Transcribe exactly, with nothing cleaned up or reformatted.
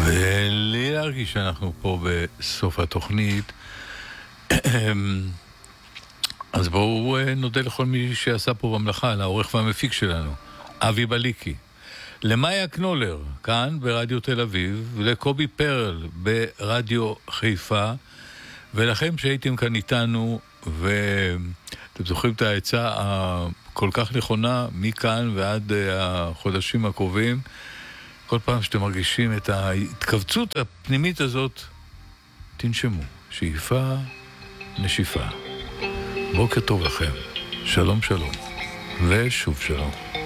ולי להרגיש שאנחנו פה בסוף התוכנית. אז בואו נודה לכל מי שעשה פה במלאכה, לעורך והמפיק שלנו, אבי בליקי. למאיה קנולר, כאן ברדיו תל אביב, ולקובי פרל ברדיו חיפה, ולכם שהייתם כאן איתנו, ואתם זוכרים את העצה הכל כך נכונה, מכאן ועד החודשים הקרובים, כל פעם שאתם מרגישים את ההתכווצות הפנימית הזאת, תנשמו, שאיפה, נשיפה. בוקר טוב לכם, שלום שלום, ושוב שלום.